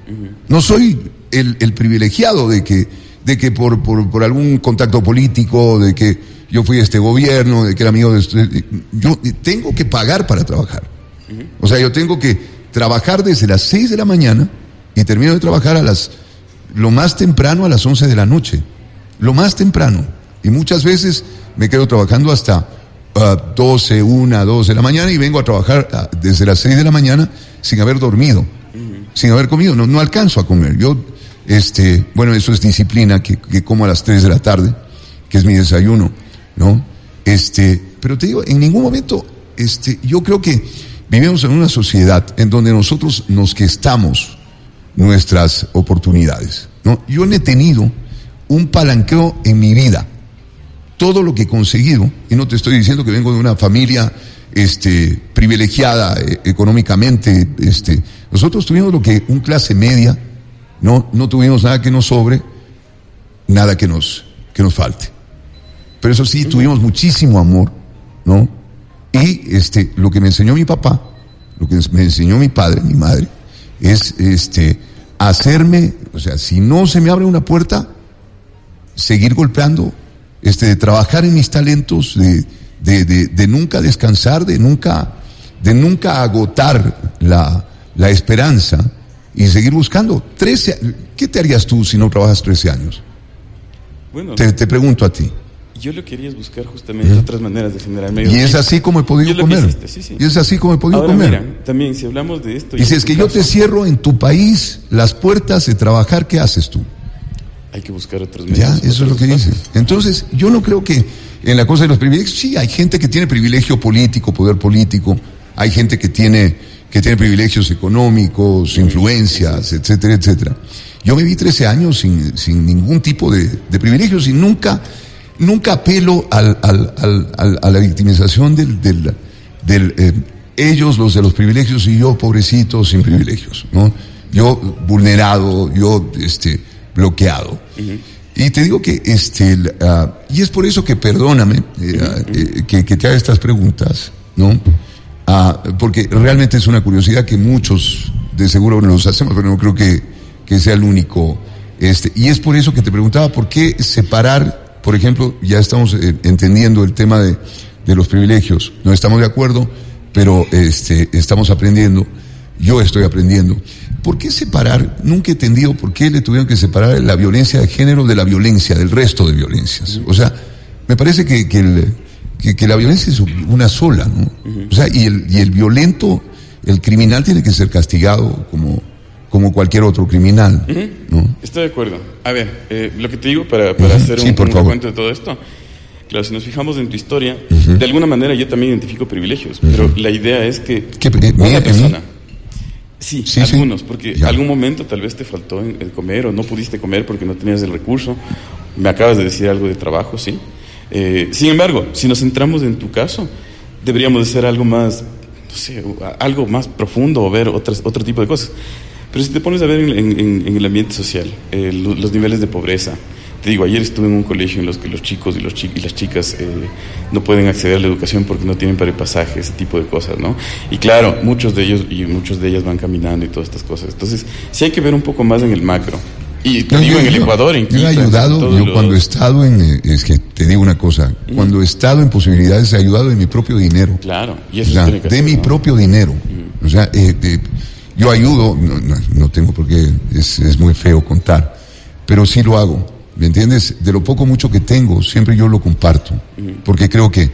No soy el privilegiado de que por algún contacto político, de que yo fui a este gobierno, de que era amigo de yo tengo que pagar para trabajar. O sea, yo tengo que trabajar desde las 6 de la mañana y termino de trabajar lo más temprano a las 11 de la noche. Lo más temprano. Y muchas veces me quedo trabajando hasta 12, 1, 2 de la mañana y vengo a trabajar desde las 6 de la mañana sin haber dormido, sin haber comido. No alcanzo a comer. Yo, bueno, eso es disciplina, que como a las 3 de la tarde, que es mi desayuno, ¿no? Pero te digo, en ningún momento, yo creo que vivimos en una sociedad en donde nosotros nos gestamos nuestras oportunidades, ¿no? Yo no he tenido un palanqueo en mi vida. Todo lo que he conseguido, y no te estoy diciendo que vengo de una familia privilegiada económicamente, nosotros tuvimos lo que un clase media, no tuvimos nada que nos sobre, nada que nos falte. Pero eso sí, tuvimos muchísimo amor, ¿no? Y lo que me enseñó mi papá, lo que me enseñó mi padre, mi madre, es hacerme, o sea, si no se me abre una puerta, seguir golpeando, de trabajar en mis talentos, de nunca descansar, de nunca agotar la esperanza y seguir buscando. ¿Qué te harías tú si no trabajas 13 años? Bueno, te pregunto a ti. Yo lo quería buscar justamente otras maneras de generar medios. Y es así como he podido comer. Sí. Y es así como he podido Ahora, comer. Mira, también si hablamos de esto. Y si es que yo te cierro en tu país las puertas de trabajar, ¿qué haces tú? Hay que buscar otros medios. Ya, eso es lo que dices. Entonces, yo no creo que en la cosa de los privilegios, sí, hay gente que tiene privilegio político, poder político, hay gente que tiene privilegios económicos, influencias, etcétera, etcétera. Yo me vi 13 años sin ningún tipo de privilegios y nunca apelo a la victimización ellos, los de los privilegios, y yo, pobrecito, sin privilegios, ¿no? Yo vulnerado, yo bloqueado. Y te digo que y es por eso que perdóname que te haga estas preguntas, ¿no? Porque realmente es una curiosidad que muchos de seguro nos hacemos, pero no creo que sea el único. Y es por eso que te preguntaba por qué separar, por ejemplo, ya estamos entendiendo el tema de los privilegios. No estamos de acuerdo, pero estamos aprendiendo. Yo estoy aprendiendo. ¿Por qué separar? Nunca he entendido por qué le tuvieron que separar la violencia de género de la violencia, del resto de violencias. O sea, me parece que la violencia es una sola, ¿no? O sea, y el violento, el criminal tiene que ser castigado como cualquier otro criminal, ¿no? Estoy de acuerdo. A ver, lo que te digo para hacer un recuento de todo esto. Claro, si nos fijamos en tu historia, de alguna manera yo también identifico privilegios, pero la idea es que una persona... Sí, algunos, porque algún momento tal vez te faltó el comer o no pudiste comer porque no tenías el recurso. Me acabas de decir algo de trabajo, sí. Sin embargo, si nos centramos en tu caso, deberíamos de hacer algo más, no sé, algo más profundo o ver otro tipo de cosas. Pero si te pones a ver en el ambiente social, los niveles de pobreza. Te digo, ayer estuve en un colegio en los que los chicos y las chicas no pueden acceder a la educación porque no tienen para el pasaje, ese tipo de cosas, ¿no? Y claro, muchos de ellos y muchos de ellas van caminando y todas estas cosas. Entonces, sí hay que ver un poco más en el macro. Y te digo, en el Ecuador, en Quito... Yo he ayudado, cuando he estado es que te digo una cosa, cuando he estado en posibilidades, he ayudado de mi propio dinero. Claro, y eso tiene que hacer, mi propio dinero. O sea, yo ayudo, no tengo por qué, es muy feo contar, pero sí lo hago. ¿Me entiendes? De lo poco mucho que tengo, siempre yo lo comparto. Porque creo que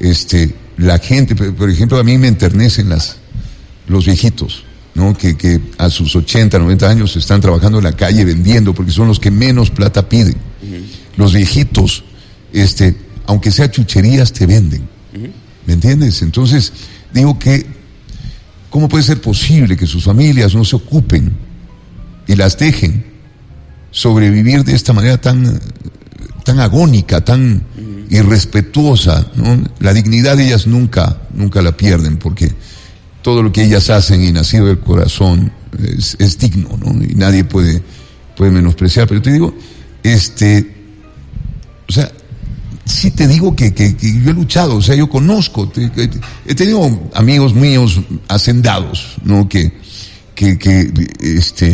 la gente, por ejemplo, a mí me enternecen los viejitos, ¿no? Que a sus 80, 90 años están trabajando en la calle vendiendo, porque son los que menos plata piden. Los viejitos, aunque sea chucherías, te venden. ¿Me entiendes? Entonces, digo que, ¿cómo puede ser posible que sus familias no se ocupen y las dejen sobrevivir de esta manera tan agónica, tan irrespetuosa, ¿no? La dignidad de ellas nunca la pierden, porque todo lo que ellas hacen y nacido del corazón es digno, ¿no? Y nadie puede menospreciar. Pero te digo, o sea, sí te digo que yo he luchado, o sea, yo conozco, he tenido amigos míos hacendados, ¿no? Que